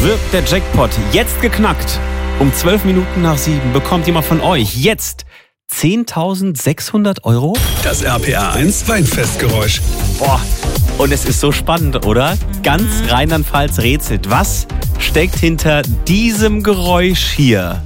Wird der Jackpot jetzt geknackt? Um 12 Minuten nach 7 bekommt jemand von euch jetzt 10.600 Euro? Das RPA1 Weinfestgeräusch. Boah, und es ist so spannend, oder? Ganz Rheinland-Pfalz rätselt. Was steckt hinter diesem Geräusch hier?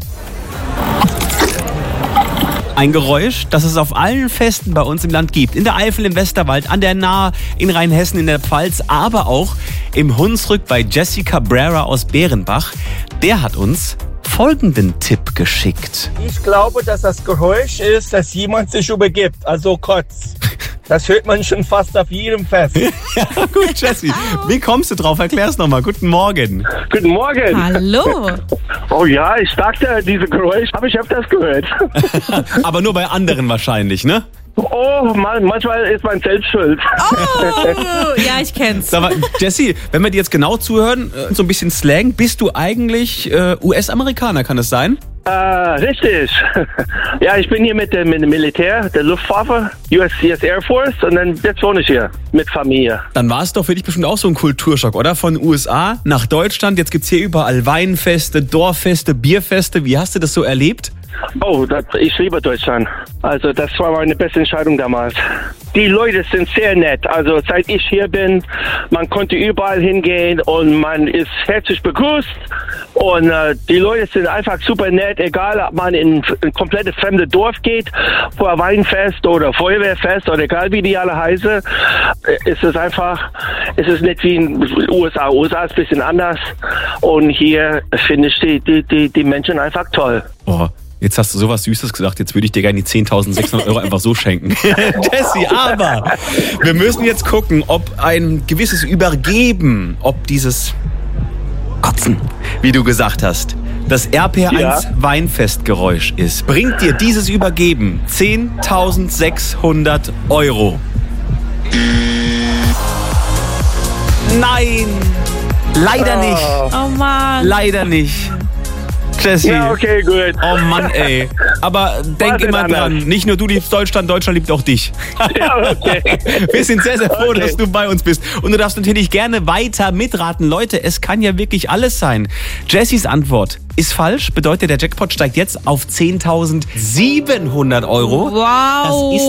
Ein Geräusch, das es auf allen Festen bei uns im Land gibt. In der Eifel, im Westerwald, an der Nahe, in Rheinhessen, in der Pfalz, aber auch im Hunsrück bei Jesse Cabrera aus Bärenbach. Der hat uns folgenden Tipp geschickt. Ich glaube, dass das Geräusch ist, dass jemand sich übergibt, also kotzt. Das hört man schon fast auf jedem Fest. Ja, gut, Jesse. Wie kommst du drauf? Erklär's nochmal. Guten Morgen. Guten Morgen. Hallo. Oh ja, ich dachte, diese Geräusch habe ich öfters gehört. Aber nur bei anderen wahrscheinlich, ne? Oh, manchmal ist man selbst schuld. Oh, ja, ich kenn's. Sag mal, Jesse, wenn wir dir jetzt genau zuhören, so ein bisschen Slang, bist du eigentlich US-Amerikaner, kann es sein? Richtig. Ja, ich bin hier mit dem Militär, der Luftwaffe, US Air Force, und dann jetzt wohne ich hier mit Familie. Dann war es doch für dich bestimmt auch so ein Kulturschock, oder? Von USA nach Deutschland, jetzt gibt's hier überall Weinfeste, Dorffeste, Bierfeste. Wie hast du das so erlebt? Oh, ich liebe Deutschland. Also das war meine beste Entscheidung damals. Die Leute sind sehr nett. Also seit ich hier bin, man konnte überall hingehen und man ist herzlich begrüßt. Und die Leute sind einfach super nett, egal ob man in ein komplettes fremdes Dorf geht, vor ein Weinfest oder Feuerwehrfest oder egal wie die alle heißen. Es ist nicht wie in den USA. USA ist ein bisschen anders. Und hier finde ich die Menschen einfach toll. Oh. Jetzt hast du sowas Süßes gesagt, jetzt würde ich dir gerne die 10.600 Euro einfach so schenken. Jesse, aber wir müssen jetzt gucken, ob ein gewisses Übergeben, ob dieses Kotzen, wie du gesagt hast, das RPA1 Weinfestgeräusch ist. Bringt dir dieses Übergeben 10.600 Euro? Nein, leider nicht. Oh Mann. Leider nicht. Jesse. Ja, okay, gut. Oh Mann, ey. Aber denk immer dran, nicht nur du liebst Deutschland, Deutschland liebt auch dich. Ja, okay. Wir sind sehr, sehr froh, dass du bei uns bist. Und du darfst natürlich gerne weiter mitraten. Leute, es kann ja wirklich alles sein. Jessys Antwort ist falsch. Bedeutet, der Jackpot steigt jetzt auf 10.700 Euro. Wow. Das ist